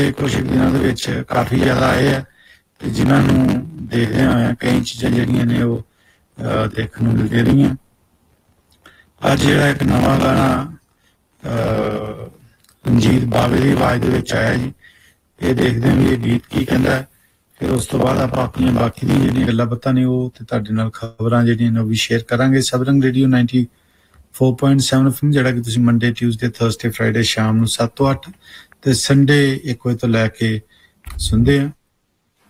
ਕੁਝ ਦਿਨਾਂ ਦੇ ਵਿੱਚ ਕਾਫੀ ਜ਼ਿਆਦਾ ਆਏ ਆ ਤੇ ਜਿਨ੍ਹਾਂ ਨੂੰ ਦੇਖਦੇ ਹੋਏ ਕਈ ਚੀਜ਼ਾਂ ਜਿਹੜੀਆਂ ਨੇ ਉਹ ਦੇਖਣ ਨੂੰ ਮਿਲਦੀਆਂ ਰਹੀਆਂ। ਅੱਜ ਜਿਹੜਾ ਇੱਕ ਨਵਾਂ ਗਾਣਾ ਰਣਜੀਤ ਬਾਵੇ ਦੀ ਆਵਾਜ਼ ਦੇ ਵਿੱਚ ਆਇਆ ਜੀ, ਇਹ ਦੇਖਦੇ ਹਾਂ ਵੀ ਇਹ ਗੀਤ ਕੀ ਕਹਿੰਦਾ। ਫਿਰ ਉਸ ਤੋਂ ਬਾਅਦ ਆਪਾਂ ਆਪਣੀਆਂ ਬਾਕੀ ਦੀਆਂ ਜਿਹੜੀਆਂ ਗੱਲਾਂ ਬਾਤਾਂ ਨੇ ਉਹ ਤੇ ਤੁਹਾਡੇ ਨਾਲ ਖਬਰਾਂ ਜਿਹੜੀਆਂ ਨੇ ਉਹ ਵੀ ਸ਼ੇਅਰ ਕਰਾਂਗੇ। ਸਬਰੰਗ ਰੇਡੀਓ 94.7 FM ਜਿਹੜਾ ਕਿ ਤੁਸੀਂ ਮੰਡੇ, ਟਿਊਜ਼ਡੇ, ਥਰਸਡੇ, ਫਰਾਈਡੇ ਸ਼ਾਮ ਨੂੰ 7 ਤੋਂ 8 ਤੇ ਸੰਡੇ 1 ਵਜੇ ਤੋਂ ਲੈ ਕੇ ਸੁਣਦੇ ਆ।